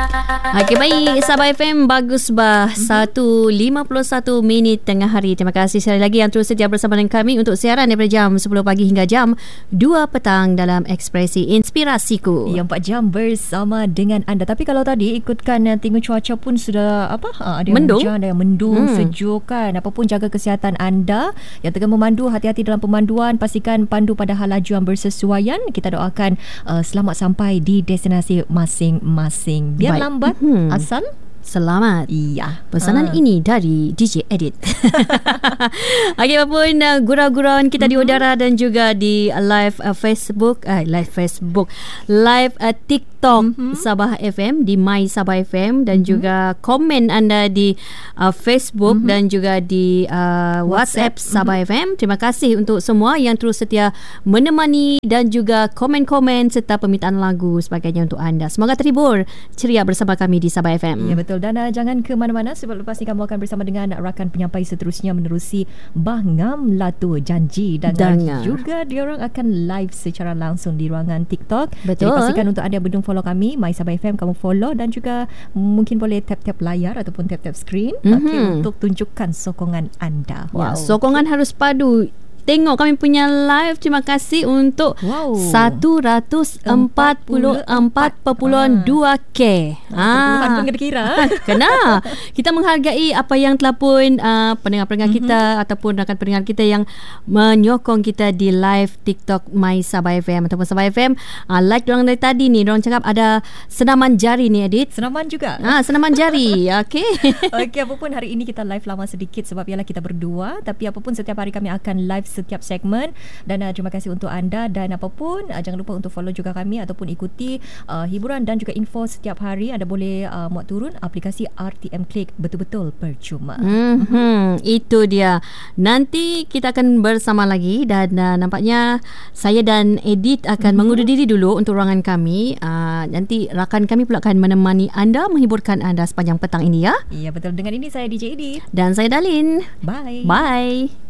Okey, baik. Sabah FM, bagus bah. 1.51 minit tengah hari. Terima kasih sekali lagi yang terus setia bersama dengan kami untuk siaran daripada jam 10 pagi hingga jam 2 petang dalam Ekspresi Inspirasiku. Yang 4 jam bersama dengan anda. Tapi kalau tadi ikutkan tengok cuaca pun sudah ada mendung. Hujan, ada yang mendung, sejuk kan. Apapun jaga kesihatan anda. Yang tengah memandu, hati-hati dalam pemanduan. Pastikan pandu pada hal laju yang bersesuaian. Kita doakan selamat sampai di destinasi masing-masing. Biar Baik. lambat asal selamat. Iya. Pesanan ini dari DJ Edit. Okey, apapun gurau-gurauan kita di udara dan juga di live Facebook, live TikTok Sabah FM di My Sabah FM dan juga komen anda di Facebook dan juga di WhatsApp Sabah FM. Terima kasih untuk semua yang terus setia menemani dan juga komen-komen serta permintaan lagu sebagainya untuk anda. Semoga terhibur ceria bersama kami di Sabah FM. Ya, betul. Dan jangan ke mana-mana sebab lepas ni kamu akan bersama dengan rakan penyampai seterusnya menerusi Bangam Latu Janji dan juga diorang akan live secara langsung di ruangan TikTok. Betul. Jadi pastikan untuk anda belum follow kami My Sabah FM, kamu follow dan juga mungkin boleh tap-tap layar ataupun tap-tap screen untuk tunjukkan sokongan anda. Wow. Sokongan harus padu. Tengok kami punya live. Terima kasih untuk 144.2K. Puluhan pun kira. Kena. Kita menghargai apa yang telah pun pendengar-pendengar kita ataupun rakan pendengar kita yang menyokong kita di live TikTok My Sabah FM ataupun Sabah FM. Like diorang dari tadi ni, diorang cakap ada senaman jari ni, Edit. Senaman juga. Senaman jari. Okey. Okey, apapun hari ini kita live lama sedikit sebab ialah kita berdua, tapi apapun setiap hari kami akan live setiap segmen. Dan terima kasih untuk anda. Dan apapun jangan lupa untuk follow juga kami ataupun ikuti hiburan dan juga info setiap hari. Anda boleh muat turun aplikasi RTM Click, betul-betul percuma. Itu dia. Nanti kita akan bersama lagi dan nampaknya saya dan Edit akan mengundur diri dulu untuk ruangan kami. Nanti rakan kami pula akan menemani anda, menghiburkan anda sepanjang petang ini ya. Ya, betul. Dengan ini saya DJ Edit dan saya Dalin. Bye. Bye.